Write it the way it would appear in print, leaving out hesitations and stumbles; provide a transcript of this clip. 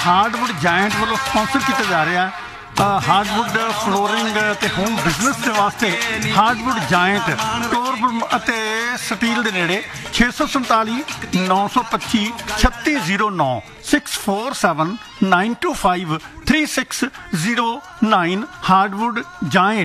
Hardwood giant ਵੱਲੋਂ sponsor ਕੀਤਾ ਜਾ ਰਿਹਾ। ਹਾਰਡਵੁੱਡ ਫਲੋਰਿੰਗ ਅਤੇ ਹੋਮ ਬਿਜ਼ਨਸ ਦੇ ਵਾਸਤੇ ਹਾਰਡਵੁੱਡ ਜਾਇੰਟ ਟੋਰਬਮ ਅਤੇ ਸਟੀਲ ਦੇ ਨੇੜੇ 647 925 3609 647 925 3609 ਹਾਰਡਵੁੱਡ ਜਾਇੰਟ।